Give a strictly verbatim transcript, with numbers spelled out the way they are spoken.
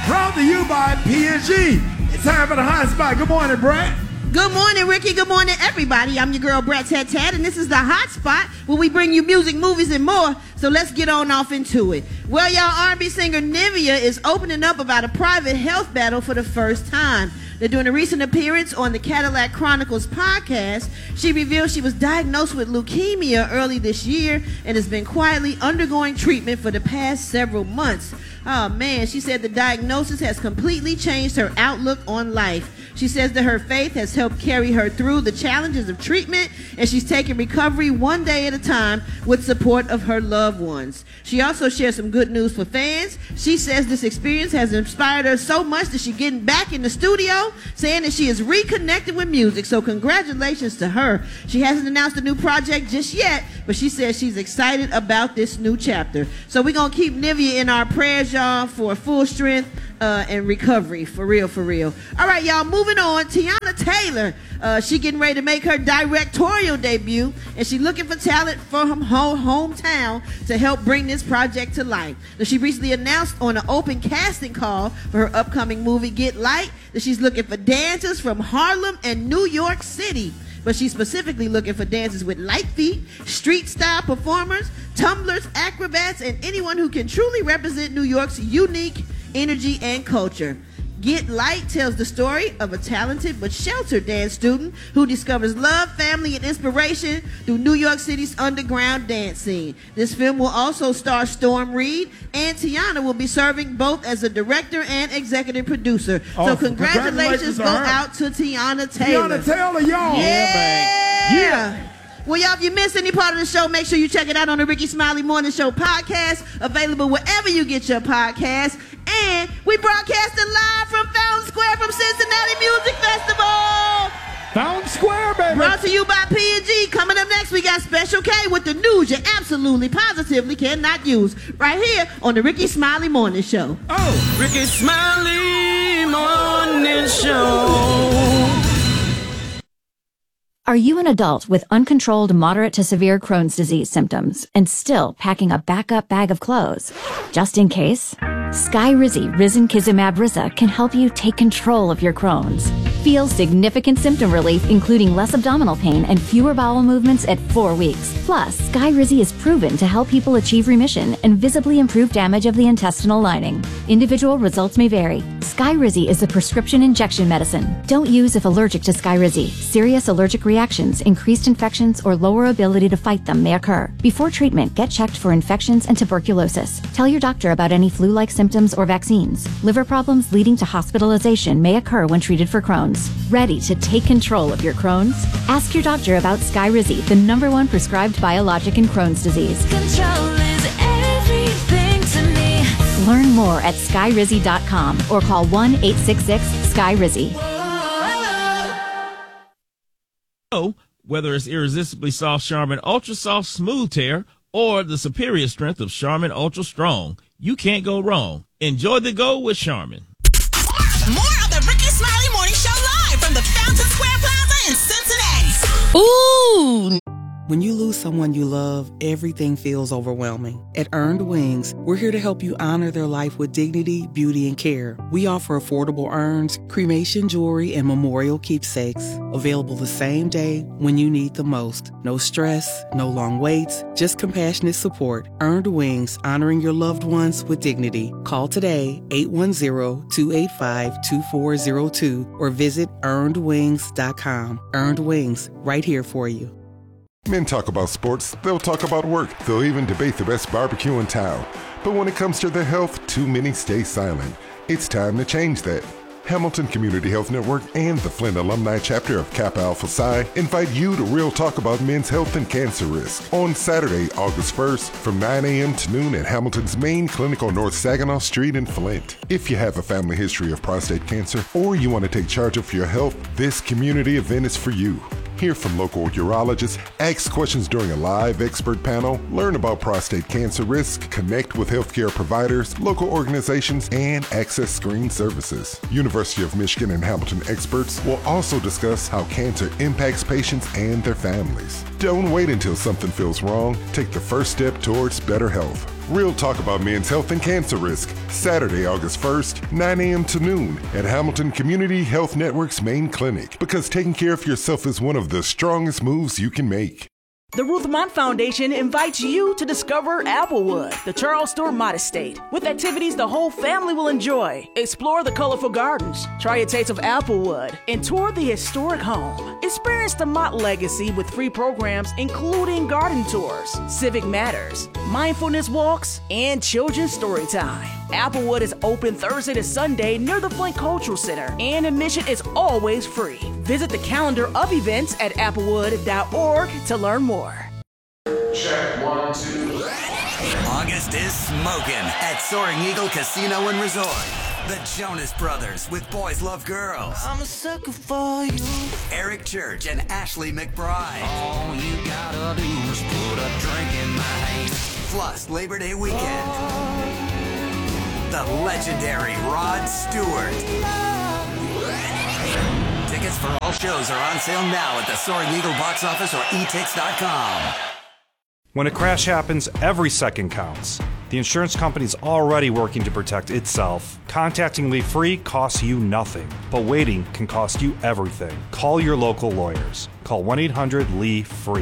Brought to you by P and G. It's time for the hot spot. Good morning, Brett. Good morning, Ricky. Good morning, everybody. I'm your girl, Brett Tat Tat, and this is the Hot Spot where we bring you music, movies, and more. So let's get on off into it. Well, y'all, R and B singer Nivea is opening up about a private health battle for the first time. They're doing a recent appearance on the Cadillac Chronicles podcast. She revealed she was diagnosed with leukemia early this year and has been quietly undergoing treatment for the past several months. Oh, man, she said the diagnosis has completely changed her outlook on life. She says that her faith has helped carry her through the challenges of treatment, and she's taking recovery one day at a time with support of her loved ones. She also shares some good news for fans. She says this experience has inspired her so much that she's getting back in the studio, saying that she is reconnected with music. So congratulations to her. She hasn't announced a new project just yet, but she says she's excited about this new chapter. So we're going to keep Nivea in our prayers, y'all, for full strength uh, and recovery. For real, for real. All right, y'all, moving on. Teyana Taylor, uh, she getting ready to make her directorial debut, and she looking for talent from her hometown to help bring this project to life. Now, she recently announced on an open casting call for her upcoming movie, Get Light, that she's looking for dancers from Harlem and New York City. But she's specifically looking for dancers with light feet, street-style performers, tumblers, acrobats, and anyone who can truly represent New York's unique energy and culture. Get Light tells the story of a talented but sheltered dance student who discovers love, family, and inspiration through New York City's underground dance scene. This film will also star Storm Reed, and Teyana will be serving both as a director and executive producer. Oh, so congratulations, congratulations go to her. out to Teyana Taylor. Teyana Taylor, y'all. Yeah. Yeah. Well, y'all, if you missed any part of the show, make sure you check it out on the Ricky Smiley Morning Show podcast, available wherever you get your podcasts. And we broadcasting live from Fountain Square from Cincinnati Music Festival. Fountain Square, baby. Brought to you by P and G. Coming up next, we got Special K with the news you absolutely, positively cannot use. Right here on the Ricky Smiley Morning Show. Oh, Ricky Smiley Morning Show. Are you an adult with uncontrolled moderate to severe Crohn's disease symptoms and still packing a backup bag of clothes? Just in case, Skyrizi Risankizumab Riza can help you take control of your Crohn's. Feel significant symptom relief, including less abdominal pain and fewer bowel movements at four weeks. Plus, Skyrizi is proven to help people achieve remission and visibly improve damage of the intestinal lining. Individual results may vary. Skyrizi is a prescription injection medicine. Don't use if allergic to Skyrizi. Serious allergic reactions, increased infections, or lower ability to fight them may occur. Before treatment, get checked for infections and tuberculosis. Tell your doctor about any flu-like symptoms or vaccines. Liver problems leading to hospitalization may occur when treated for Crohn's. Ready to take control of your Crohn's? Ask your doctor about Skyrizi, the number one prescribed biologic in Crohn's disease. Control is everything to me. Learn more at skyrizi dot com or call one eight six six Skyrizi. So, whether it's irresistibly soft Charmin Ultra Soft Smooth Tear or the superior strength of Charmin Ultra Strong, you can't go wrong. Enjoy the go with Charmin. More of the Ricky Smiley Morning Show live from the Fountain Square Plaza in Cincinnati. Ooh! When you lose someone you love, everything feels overwhelming. At Earned Wings, we're here to help you honor their life with dignity, beauty, and care. We offer affordable urns, cremation jewelry, and memorial keepsakes. Available the same day when you need the most. No stress, no long waits, just compassionate support. Earned Wings, honoring your loved ones with dignity. Call today, eight one zero, two eight five, two four zero two, or visit earned wings dot com. Earned Wings, right here for you. Men talk about sports, they'll talk about work, they'll even debate the best barbecue in town. But when it comes to their health, too many stay silent. It's time to change that. Hamilton Community Health Network and the Flint Alumni Chapter of Kappa Alpha Psi invite you to Real Talk about men's health and cancer risk on Saturday, August first from nine a.m. to noon at Hamilton's main clinic on North Saginaw Street in Flint. If you have a family history of prostate cancer or you want to take charge of your health, this community event is for you. Hear from local urologists, ask questions during a live expert panel, learn about prostate cancer risk, connect with healthcare providers, local organizations, and access screening services. University of Michigan and Hamilton experts will also discuss how cancer impacts patients and their families. Don't wait until something feels wrong. Take the first step towards better health. Real talk about men's health and cancer risk. Saturday, August first, nine a.m. to noon at Hamilton Community Health Network's main clinic. Because taking care of yourself is one of the strongest moves you can make. The Ruth Mott Foundation invites you to discover Applewood, the Charles Stewart Mott Estate, with activities the whole family will enjoy. Explore the colorful gardens, try a taste of Applewood, and tour the historic home. Experience the Mott legacy with free programs including garden tours, civic matters, mindfulness walks, and children's story time. Applewood is open Thursday to Sunday near the Flint Cultural Center, and admission is always free. Visit the calendar of events at applewood dot org to learn more. Check one, two. August is smoking at Soaring Eagle Casino and Resort. The Jonas Brothers with Boys Love Girls. I'm a sucker for you. Eric Church and Ashley McBride. All you gotta do is put a drink in my hand. Plus Labor Day weekend. The legendary Rod Stewart. Tickets for all shows are on sale now at the Soaring Eagle box office or e tix dot com. When a crash happens, every second counts. The insurance company's already working to protect itself. Contacting Lee Free costs you nothing, but waiting can cost you everything. Call your local lawyers. Call one eight hundred Lee Free.